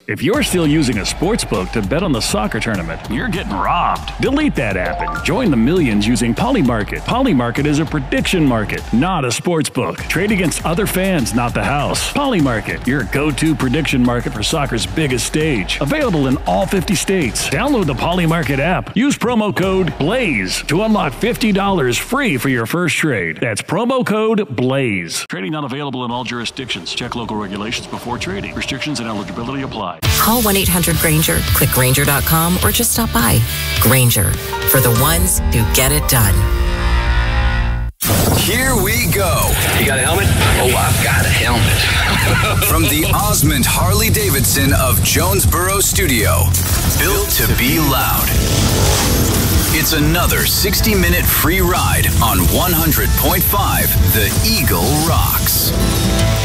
If you're still using a sportsbook to bet on the soccer tournament, you're getting robbed. Delete that app and join the millions using Polymarket. Polymarket is a prediction market, not a sportsbook. Trade against other fans, not the house. Polymarket, your go-to prediction market for soccer's biggest stage. Available in all 50 states. Download the Polymarket app. Use promo code BLAZE to unlock $50 free for your first trade. That's promo code BLAZE. Trading not available in all jurisdictions. Check local regulations before trading. Restrictions and eligibility apply. Call 1-800-GRANGER, click Grainger.com, or just stop by. Grainger, for the ones who get it done. Here we go. You got a helmet? Oh, I've got a helmet. From the Osmond Harley-Davidson of Jonesboro Studio, built to be loud. It's another 60-minute free ride on 100.5 The Eagle Rocks.